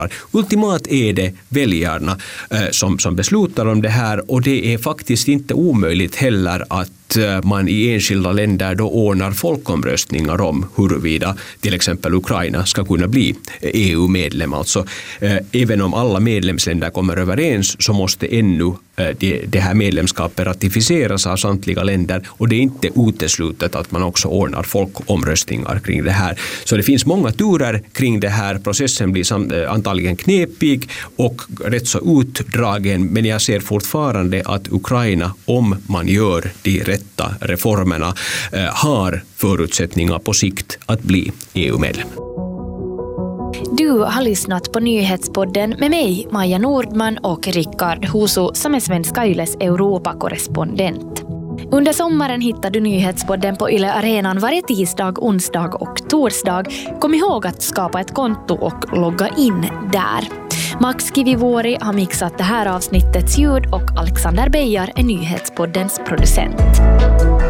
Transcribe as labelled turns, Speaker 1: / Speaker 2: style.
Speaker 1: Ultimat är det väljarna som beslutar om det här, och det är faktiskt inte omöjligt heller att man i enskilda länder då ordnar folkomröstningar om huruvida till exempel Ukraina ska kunna bli EU-medlem. Alltså, även om alla medlemsländer kommer överens så måste ännu det här medlemskapet ratificeras av samtliga länder, och det är inte uteslutet att man också ordnar folkomröstningar kring det här. Så det finns många turer kring det här. Processen blir antagligen knepig och rätt så utdragen, men jag ser fortfarande att Ukraina, om man gör de rätta reformerna, har förutsättningar på sikt att bli EU-medlem.
Speaker 2: Du har lyssnat på Nyhetspodden med mig, Maja Nordman, och Rickard Husu, som är Svenska Yles Europa-korrespondent. Under sommaren hittar du Nyhetspodden på Yle Arenan varje tisdag, onsdag och torsdag. Kom ihåg att skapa ett konto och logga in där. Max Kivivuori har mixat det här avsnittets ljud och Alexander Beijar är Nyhetspoddens producent.